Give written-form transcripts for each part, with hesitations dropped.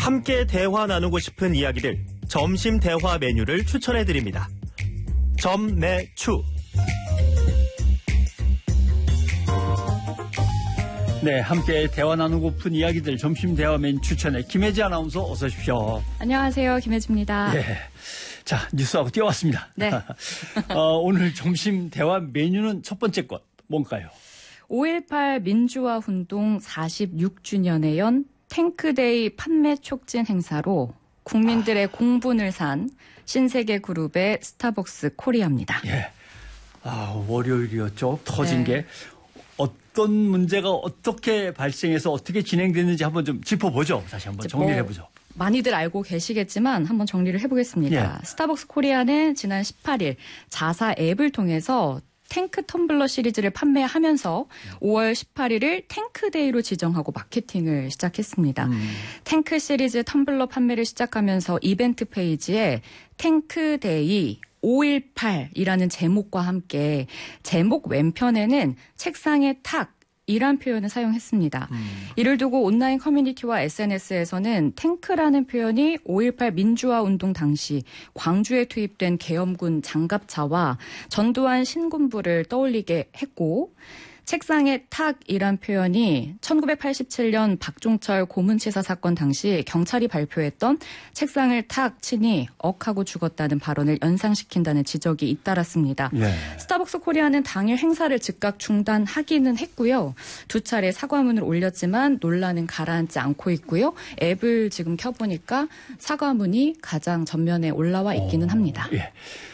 함께 대화 나누고 싶은 이야기들, 점심 대화 메뉴를 추천해드립니다. 점매추. 네, 함께 대화 나누고픈 이야기들 점심 대화 메뉴 추천해 김혜지 아나운서 어서 오십시오. 안녕하세요, 김혜지입니다. 네, 자 뉴스하고 뛰어왔습니다. 네. 오늘 점심 대화 메뉴는 첫 번째 것 뭔가요? 5.18 민주화 운동 46주년에 연 탱크데이 판매 촉진 행사로 국민들의 공분을 산 신세계 그룹의 스타벅스 코리아입니다. 예. 월요일이었죠. 터진 게. 어떤 문제가 어떻게 발생해서 어떻게 진행됐는지 한번 좀 짚어보죠. 다시 한번 정리를 해보죠. 많이들 알고 계시겠지만 한번 정리를 해보겠습니다. 예. 스타벅스 코리아는 지난 18일 자사 앱을 통해서 탱크 텀블러 시리즈를 판매하면서 5월 18일을 탱크데이로 지정하고 마케팅을 시작했습니다. 탱크 시리즈 텀블러 판매를 시작하면서 이벤트 페이지에 탱크데이 5.18이라는 제목과 함께 제목 왼편에는 책상에 탁 이란 표현을 사용했습니다. 이를 두고 온라인 커뮤니티와 SNS에서는 탱크라는 표현이 5.18 민주화 운동 당시 광주에 투입된 계엄군 장갑차와 전두환 신군부를 떠올리게 했고, 책상에 탁이란 표현이 1987년 박종철 고문치사 사건 당시 경찰이 발표했던 책상을 탁 치니 억하고 죽었다는 발언을 연상시킨다는 지적이 잇따랐습니다. 예. 스타벅스 코리아는 당일 행사를 즉각 중단하기는 했고요. 두 차례 사과문을 올렸지만 논란은 가라앉지 않고 있고요. 앱을 지금 켜보니까 사과문이 가장 전면에 올라와 있기는 합니다. 예.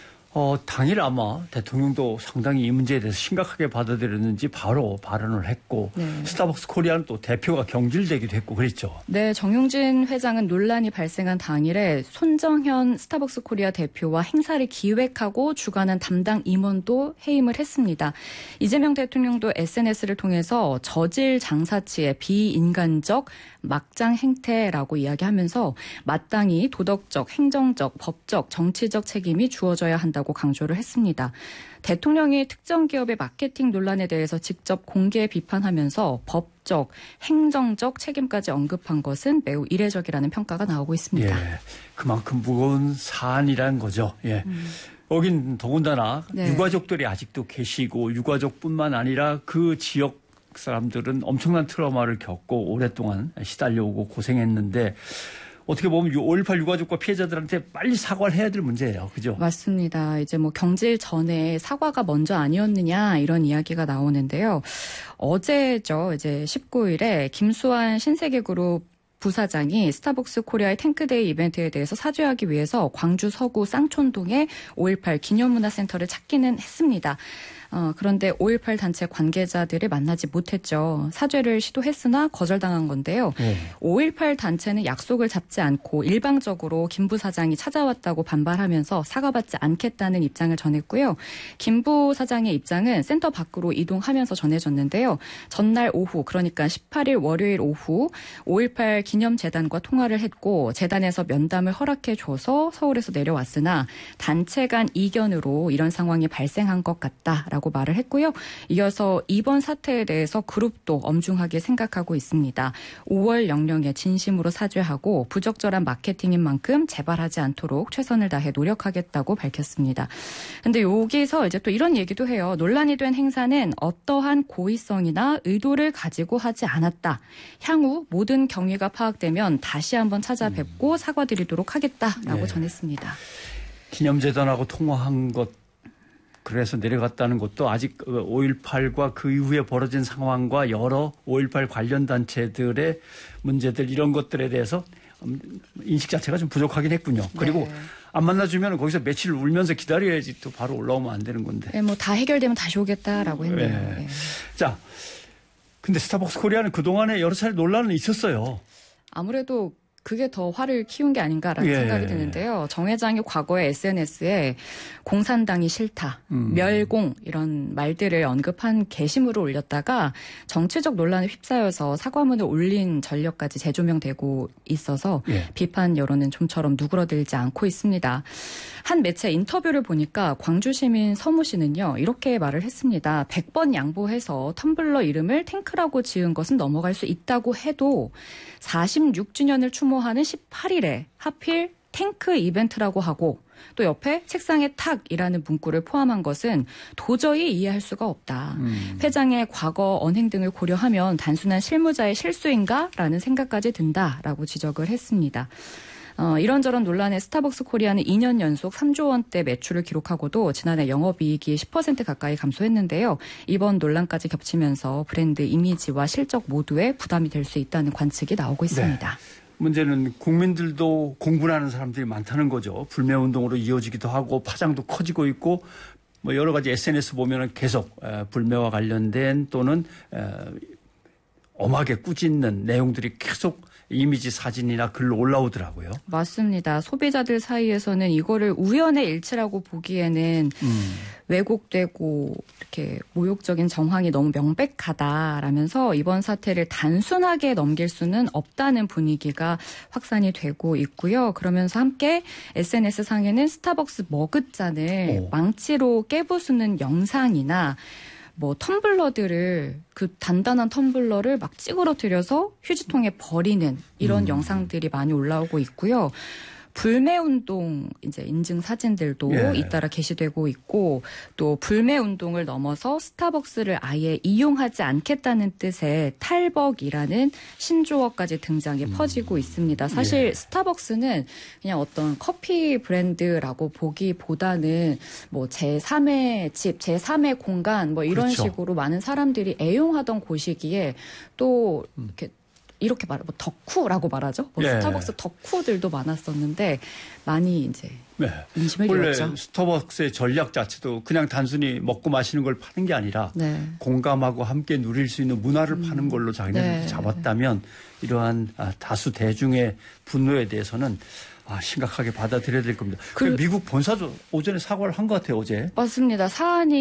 당일 아마 대통령도 상당히 이 문제에 대해서 심각하게 받아들였는지 바로 발언을 했고, 네. 스타벅스 코리아는 또 대표가 경질되기도 했고 그랬죠. 네, 정용진 회장은 논란이 발생한 당일에 손정현 스타벅스 코리아 대표와 행사를 기획하고 주관한 담당 임원도 해임을 했습니다. 이재명 대통령도 SNS를 통해서 저질 장사치의 비인간적 막장 행태라고 이야기하면서 마땅히 도덕적, 행정적, 법적, 정치적 책임이 주어져야 한다고 강조를 했습니다. 대통령이 특정 기업의 마케팅 논란에 대해서 직접 공개 비판하면서 법적, 행정적 책임까지 언급한 것은 매우 이례적이라는 평가가 나오고 있습니다. 예, 그만큼 무거운 사안이라는 거죠. 예. 여긴 더군다나 네. 유가족들이 아직도 계시고 유가족뿐만 아니라 그 지역 사람들은 엄청난 트라우마를 겪고 오랫동안 시달려오고 고생했는데 어떻게 보면 5.18 유가족과 피해자들한테 빨리 사과를 해야 될 문제예요. 그죠? 맞습니다. 이제 경질 전에 사과가 먼저 아니었느냐 이런 이야기가 나오는데요. 어제죠. 이제 19일에 김수환 신세계그룹 부사장이 스타벅스 코리아의 탱크데이 이벤트에 대해서 사죄하기 위해서 광주 서구 쌍촌동의 5.18 기념문화센터를 찾기는 했습니다. 그런데 5.18 단체 관계자들을 만나지 못했죠. 사죄를 시도했으나 거절당한 건데요. 5.18 단체는 약속을 잡지 않고 일방적으로 김 부사장이 찾아왔다고 반발하면서 사과받지 않겠다는 입장을 전했고요. 김 부사장의 입장은 센터 밖으로 이동하면서 전해졌는데요. 전날 오후, 그러니까 18일 월요일 오후 5.18 기념재단과 통화를 했고 재단에서 면담을 허락해줘서 서울에서 내려왔으나 단체 간 이견으로 이런 상황이 발생한 것 같다라고 말을 했고요. 이어서 이번 사태에 대해서 그룹도 엄중하게 생각하고 있습니다. 5월 영령에 진심으로 사죄하고 부적절한 마케팅인 만큼 재발하지 않도록 최선을 다해 노력하겠다고 밝혔습니다. 근데 여기서 이제 또 이런 얘기도 해요. 논란이 된 행사는 어떠한 고의성이나 의도를 가지고 하지 않았다. 향후 모든 경위가 파악되면 다시 한번 찾아뵙고 사과드리도록 하겠다라고 전했습니다. 기념재단하고 통화한 것 그래서 내려갔다는 것도 아직 5.18과 그 이후에 벌어진 상황과 여러 5.18 관련 단체들의 문제들 이런 것들에 대해서 인식 자체가 좀 부족하긴 했군요. 그리고 안 만나주면 거기서 며칠 울면서 기다려야지 또 바로 올라오면 안 되는 건데. 네, 다 해결되면 다시 오겠다라고 했네요. 네. 자, 근데 스타벅스 코리아는 그동안에 여러 차례 논란은 있었어요. 아무래도 그게 더 화를 키운 게 아닌가라는 생각이 드는데요. 정 회장이 과거에 SNS에 공산당이 싫다, 멸공 이런 말들을 언급한 게시물을 올렸다가 정치적 논란에 휩싸여서 사과문을 올린 전력까지 재조명되고 있어서 비판 여론은 좀처럼 누그러들지 않고 있습니다. 한 매체 인터뷰를 보니까 광주시민 서무 씨는요. 이렇게 말을 했습니다. 100번 양보해서 텀블러 이름을 탱크라고 지은 것은 넘어갈 수 있다고 해도 46주년을 추모하는 선호하는 18일에 하필 탱크 이벤트라고 하고 또 옆에 책상에 탁이라는 문구를 포함한 것은 도저히 이해할 수가 없다. 회장의 과거 언행 등을 고려하면 단순한 실무자의 실수인가라는 생각까지 든다라고 지적을 했습니다. 이런저런 논란에 스타벅스 코리아는 2년 연속 3조 원대 매출을 기록하고도 지난해 영업이익이 10% 가까이 감소했는데요. 이번 논란까지 겹치면서 브랜드 이미지와 실적 모두에 부담이 될 수 있다는 관측이 나오고 있습니다. 네. 문제는 국민들도 공분하는 사람들이 많다는 거죠. 불매운동으로 이어지기도 하고 파장도 커지고 있고 뭐 여러 가지 SNS 보면은 계속 불매와 관련된 또는 엄하게 꾸짖는 내용들이 계속 이미지 사진이나 글로 올라오더라고요. 맞습니다. 소비자들 사이에서는 이거를 우연의 일치라고 보기에는 왜곡되고 이렇게 모욕적인 정황이 너무 명백하다라면서 이번 사태를 단순하게 넘길 수는 없다는 분위기가 확산이 되고 있고요. 그러면서 함께 SNS상에는 스타벅스 머그잔을 망치로 깨부수는 영상이나 뭐 텀블러들을 그 단단한 텀블러를 막 찌그러뜨려서 휴지통에 버리는 이런 영상들이 많이 올라오고 있고요. 불매운동 이제 인증 사진들도 잇따라 게시되고 있고 또 불매운동을 넘어서 스타벅스를 아예 이용하지 않겠다는 뜻의 탈벅이라는 신조어까지 등장해 퍼지고 있습니다. 사실 스타벅스는 그냥 어떤 커피 브랜드라고 보기보다는 뭐 제3의 집, 제3의 공간 뭐 이런 그렇죠. 식으로 많은 사람들이 애용하던 곳이기에 또 이렇게 말해 뭐 덕후라고 말하죠. 뭐 스타벅스 덕후들도 많았었는데 많이 이제 인심을 잃었죠. 원래 스타벅스의 전략 자체도 그냥 단순히 먹고 마시는 걸 파는 게 아니라 공감하고 함께 누릴 수 있는 문화를 파는 걸로 자기네들이 잡았다면 이러한 다수 대중의 분노에 대해서는 심각하게 받아들여야 될 겁니다. 미국 본사도 오전에 사과를 한 것 같아요, 어제. 맞습니다.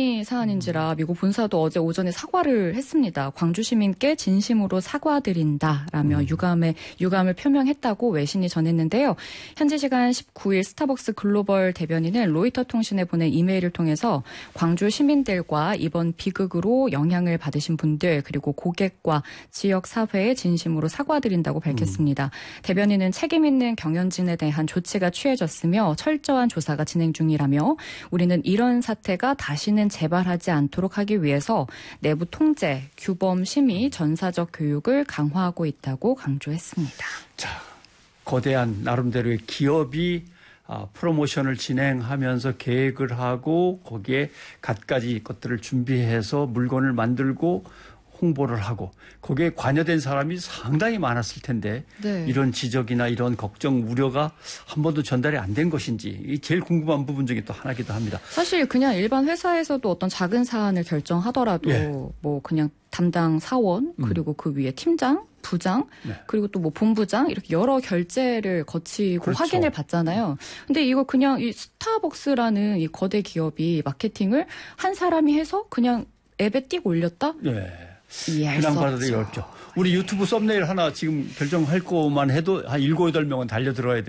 사안인지라 미국 본사도 어제 오전에 사과를 했습니다. 광주 시민께 진심으로 사과드린다라며 유감을 표명했다고 외신이 전했는데요. 현지 시간 19일 스타벅스 글로벌 대변인은 로이터 통신에 보낸 이메일을 통해서 광주 시민들과 이번 비극으로 영향을 받으신 분들 그리고 고객과 지역 사회에 진심으로 사과드린다고 밝혔습니다. 대변인은 책임 있는 경영진에 대한 조치가 취해졌으며 철저한 조사가 진행 중이라며 우리는 이런 사태가 다시는 재발하지 않도록 하기 위해서 내부 통제, 규범 심의, 전사적 교육을 강화하고 있다고 강조했습니다. 자, 거대한 나름대로의 기업이 프로모션을 진행하면서 계획을 하고 거기에 갖가지 것들을 준비해서 물건을 만들고 홍보를 하고 거기에 관여된 사람이 상당히 많았을 텐데 이런 지적이나 이런 걱정, 우려가 한 번도 전달이 안 된 것인지 이 제일 궁금한 부분 중에 또 하나이기도 합니다. 사실 그냥 일반 회사에서도 어떤 작은 사안을 결정하더라도 뭐 그냥 담당 사원 그리고 그 위에 팀장, 부장 그리고 또 뭐 본부장 이렇게 여러 결재를 거치고 확인을 받잖아요. 근데 이거 그냥 이 스타벅스라는 이 거대 기업이 마케팅을 한 사람이 해서 그냥 앱에 띡 올렸다? 이해할 수 없죠. 그냥 받아들이기 어렵죠. 우리 유튜브 썸네일 하나 지금 결정할 거만 해도 한 7, 8명은 달려들어야